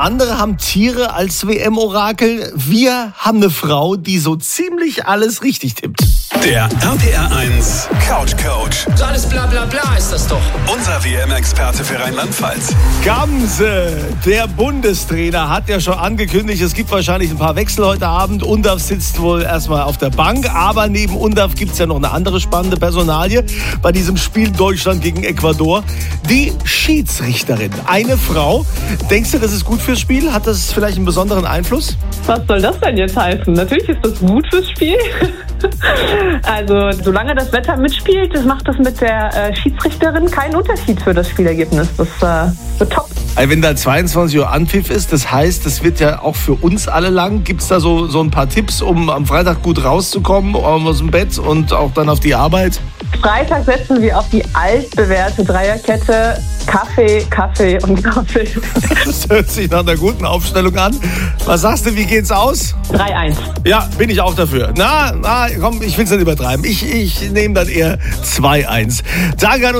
Andere haben Tiere als WM-Orakel. Wir haben eine Frau, die so ziemlich alles richtig tippt. Der RPR 1 Couch Coach. So alles bla bla bla ist das doch. Unser WM-Experte für Rheinland-Pfalz. Gamse, der Bundestrainer, hat ja schon angekündigt, es gibt wahrscheinlich ein paar Wechsel heute Abend. Undaf sitzt wohl erstmal auf der Bank, aber neben Undaf gibt es ja noch eine andere spannende Personalie bei diesem Spiel Deutschland gegen Ecuador. Die Schiedsrichterin, eine Frau. Denkst du, das ist gut fürs Spiel? Hat das vielleicht einen besonderen Einfluss? Was soll das denn jetzt heißen? Natürlich ist das gut fürs Spiel. Also solange das Wetter mitspielt, das macht das mit der Schiedsrichterin keinen Unterschied für das Spielergebnis. Das wird top. Also wenn da 22 Uhr Anpfiff ist, das heißt, das wird ja auch für uns alle lang. Gibt es da so ein paar Tipps, um am Freitag gut rauszukommen aus dem Bett und auch dann auf die Arbeit? Freitag setzen wir auf die altbewährte Dreierkette. Kaffee, Kaffee und Kaffee. Das hört sich nach einer guten Aufstellung an. Was sagst du, wie geht's aus? 3-1. Ja, bin ich auch dafür. Na, komm, ich will's nicht übertreiben. Ich nehme dann eher 2-1. Danke an